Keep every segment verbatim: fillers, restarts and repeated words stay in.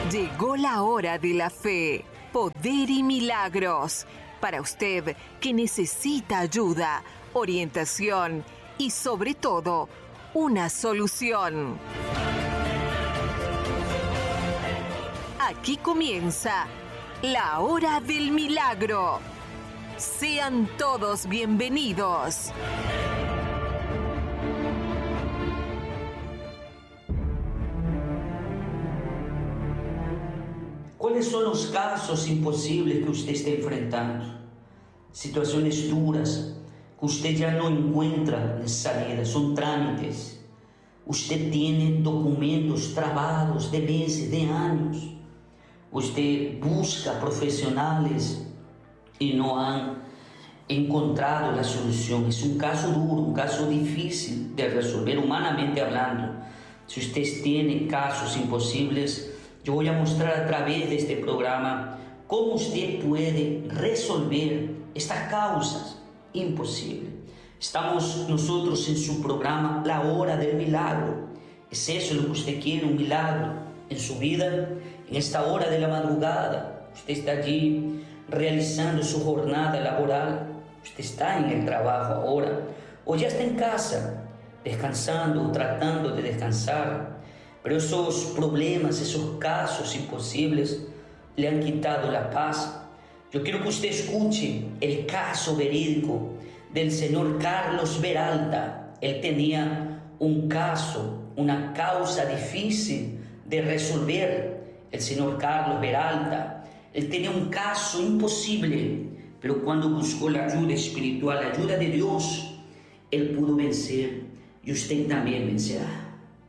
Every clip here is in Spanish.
Llegó la hora de la fe, poder y milagros. Para usted que necesita ayuda, orientación y sobre todo, una solución. Aquí comienza la hora del milagro. Sean todos bienvenidos. ¿Cuáles son los casos imposibles que usted está enfrentando? Situaciones duras que usted ya no encuentra salida, son trámites. Usted tiene documentos trabados de meses, de años. Usted busca profesionales y no han encontrado la solución. Es un caso duro, un caso difícil de resolver humanamente hablando. Si usted tiene casos imposibles, yo voy a mostrar a través de este programa cómo usted puede resolver estas causas imposibles. Estamos nosotros en su programa La Hora del Milagro. ¿Es eso lo que usted quiere, un milagro en su vida? En esta hora de la madrugada, usted está allí realizando su jornada laboral, usted está en el trabajo ahora, o ya está en casa, descansando o tratando de descansar. Pero esos problemas, esos casos imposibles le han quitado la paz. Yo quiero que usted escuche el caso verídico del señor Carlos Beralda. Él tenía un caso, una causa difícil de resolver. El señor Carlos Beralda, él tenía un caso imposible, pero cuando buscó la ayuda espiritual, la ayuda de Dios, él pudo vencer y usted también vencerá.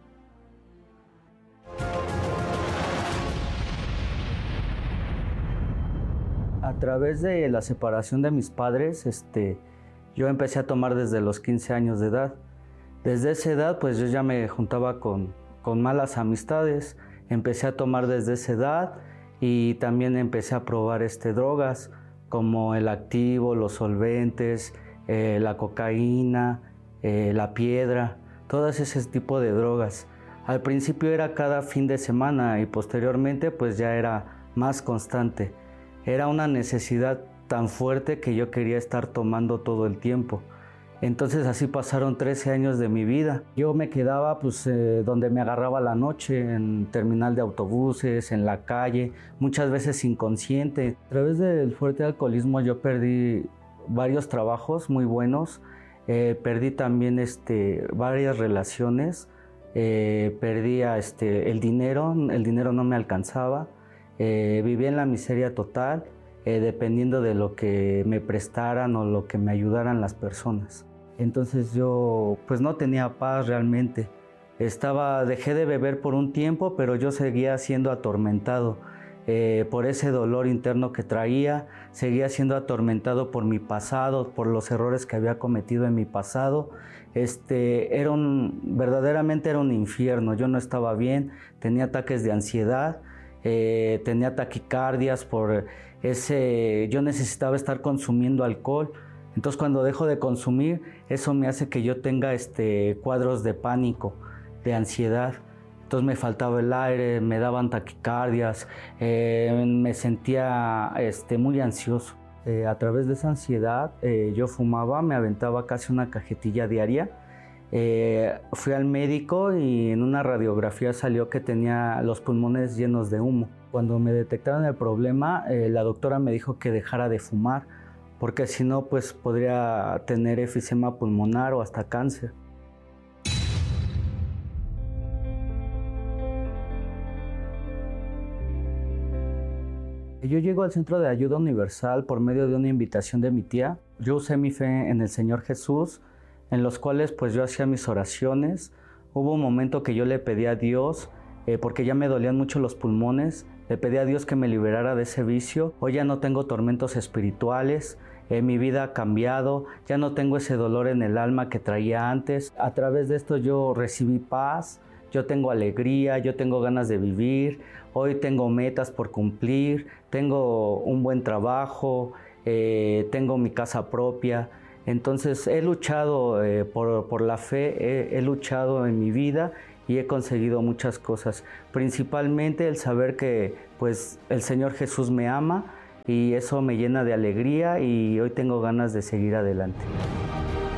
A través de la separación de mis padres, este, yo empecé a tomar desde los quince años de edad. Desde esa edad, pues yo ya me juntaba con, con malas amistades. Empecé a tomar desde esa edad y también empecé a probar este, drogas como el activo, los solventes, eh, la cocaína, eh, la piedra, todas ese tipo de drogas. Al principio era cada fin de semana y posteriormente pues ya era más constante. Era una necesidad tan fuerte que yo quería estar tomando todo el tiempo. Entonces así pasaron trece años de mi vida. Yo me quedaba pues eh, donde me agarraba la noche, en terminal de autobuses, en la calle, muchas veces inconsciente. A través del fuerte alcoholismo yo perdí varios trabajos muy buenos, eh, perdí también este, varias relaciones, eh, perdía este, el dinero, el dinero no me alcanzaba. Eh, vivía en la miseria total, eh, dependiendo de lo que me prestaran o lo que me ayudaran las personas. Entonces yo pues no tenía paz realmente. Estaba, dejé de beber por un tiempo, pero yo seguía siendo atormentado eh, por ese dolor interno que traía, seguía siendo atormentado por mi pasado, por los errores que había cometido en mi pasado. Este, era un, verdaderamente era un infierno, yo no estaba bien, tenía ataques de ansiedad. Eh, tenía taquicardias por ese, yo necesitaba estar consumiendo alcohol. Entonces cuando dejo de consumir, eso me hace que yo tenga este, cuadros de pánico, de ansiedad. Entonces me faltaba el aire, me daban taquicardias, eh, me sentía este, muy ansioso. Eh, a través de esa ansiedad eh, yo fumaba, me aventaba casi una cajetilla diaria. Eh, fui al médico y en una radiografía salió que tenía los pulmones llenos de humo. Cuando me detectaron el problema, eh, la doctora me dijo que dejara de fumar, porque si no, pues podría tener efisema pulmonar o hasta cáncer. Yo llego al Centro de Ayuda Universal por medio de una invitación de mi tía. Yo usé mi fe en el Señor Jesús, en los cuales pues yo hacía mis oraciones. Hubo un momento que yo le pedí a Dios, eh, porque ya me dolían mucho los pulmones, le pedí a Dios que me liberara de ese vicio. Hoy ya no tengo tormentos espirituales, eh, mi vida ha cambiado, ya no tengo ese dolor en el alma que traía antes. A través de esto yo recibí paz, yo tengo alegría, yo tengo ganas de vivir, hoy tengo metas por cumplir, tengo un buen trabajo, eh, tengo mi casa propia. Entonces he luchado eh, por, por la fe, he, he luchado en mi vida y he conseguido muchas cosas, principalmente el saber que pues el Señor Jesús me ama y eso me llena de alegría y hoy tengo ganas de seguir adelante.